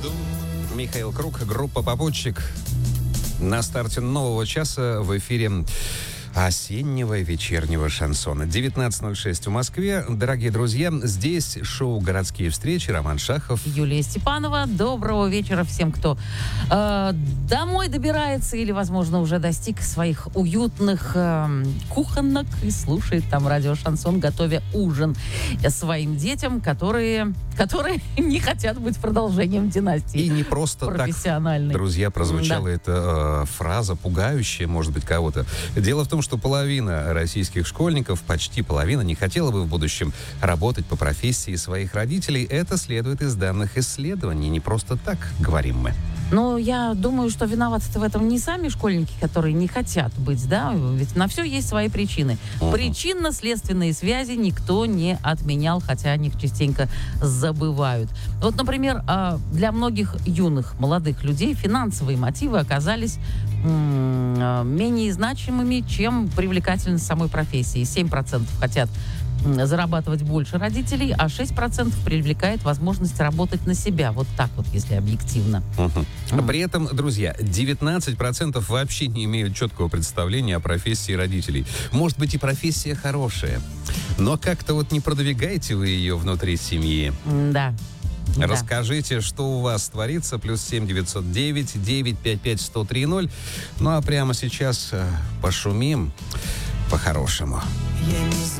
Михаил Круг, группа «Попутчик». На старте нового часа в эфире осеннего и вечернего шансона. 19:06 в Москве. Дорогие друзья, здесь шоу «Городские встречи». Роман Шахов. Юлия Степанова. Доброго вечера всем, кто домой добирается или, возможно, уже достиг своих уютных кухонок и слушает там радио «Шансон», готовя ужин своим детям, которые не хотят быть продолжением династии. И не просто так, друзья, прозвучала эта фраза, пугающая, может быть, кого-то. Дело в том, что половина российских школьников, почти половина, не хотела бы в будущем работать по профессии своих родителей. Это следует из данных исследований. Не просто так говорим мы. Ну, я думаю, что виноваты в этом не сами школьники, которые не хотят быть, да, ведь на все есть свои причины. Причинно-следственные связи никто не отменял, хотя о них частенько забывают. Вот, например, для многих юных, молодых людей финансовые мотивы оказались менее значимыми, чем привлекательность самой профессии. 7% хотят зарабатывать больше родителей, а 6% привлекает возможность работать на себя. Вот так вот, если объективно. При этом, друзья, 19% вообще не имеют четкого представления о профессии родителей. Может быть, и профессия хорошая, но как-то вот не продвигаете вы ее внутри семьи. Да. Расскажите, что у вас творится. +7 909 955 1030. Ну а прямо сейчас пошумим по-хорошему.